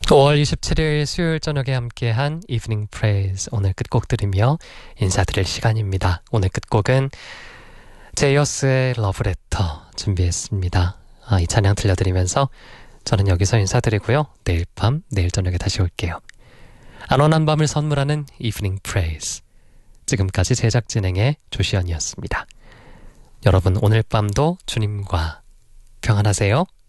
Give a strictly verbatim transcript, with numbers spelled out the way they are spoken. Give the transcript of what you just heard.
오월 이십칠일 수요일 저녁에 함께한 Evening Praise, 오늘 끝곡 들으며 인사드릴 시간입니다. 오늘 끝곡은 제이어스의 러브레터 준비했습니다. 아, 이 찬양 들려드리면서 저는 여기서 인사드리고요. 내일 밤, 내일 저녁에 다시 올게요. 안원한 밤을 선물하는 Evening Praise, 지금까지 제작 진행의 조시연이었습니다. 여러분, 오늘 밤도 주님과 평안하세요.